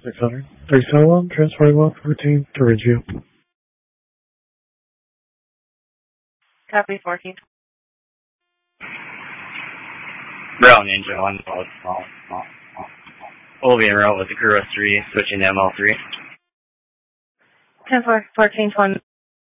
600. 371, transporting well 14 to Ridgeview. Copy 14. Brown Ninja 1, we'll be en route with the Kuro 3, switching to ML3. 10-4, 14-1.